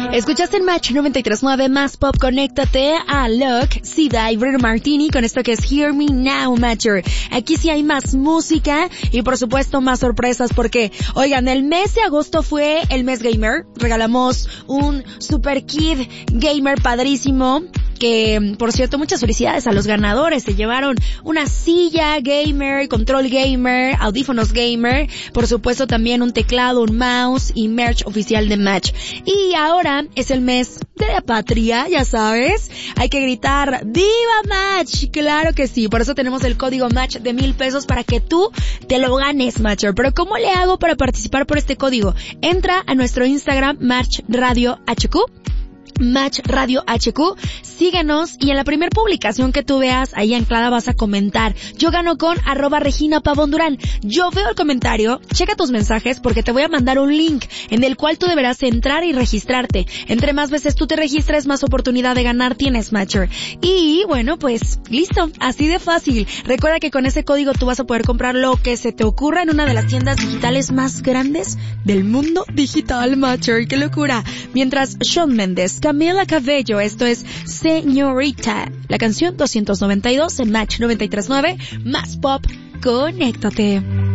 Escuchaste en Match 93.9 Más Pop, conéctate a Locke, Sida y Bruno Martini con esto que es Hear Me Now, Matcher. Aquí sí hay más música y por supuesto más sorpresas porque, oigan, el mes de agosto fue el mes gamer. Regalamos un Super Kid Gamer padrísimo. Que, por cierto, muchas felicidades a los ganadores. Se llevaron una silla gamer, control gamer, audífonos gamer, por supuesto también un teclado, un mouse y merch oficial de Match. Y ahora es el mes de la patria, ya sabes. Hay que gritar ¡Viva Match! Claro que sí. Por eso tenemos el código Match de $1,000 para que tú te lo ganes, Matcher. Pero ¿cómo le hago para participar por este código? Entra a nuestro Instagram, Match Radio HQ. Match Radio HQ, síguenos y en la primera publicación que tú veas ahí anclada vas a comentar, yo gano con @ReginaPavonDurán. Yo veo el comentario, checa tus mensajes porque te voy a mandar un link en el cual tú deberás entrar y registrarte. Entre más veces tú te registres, más oportunidad de ganar tienes, Matcher. Y bueno, pues listo, así de fácil. Recuerda que con ese código tú vas a poder comprar lo que se te ocurra en una de las tiendas digitales más grandes del mundo digital, Matcher. ¡Qué locura! Mientras Shawn Mendes, Camila Cabello, esto es Señorita, la canción 292 en Match 93.9, Más Pop, conéctate.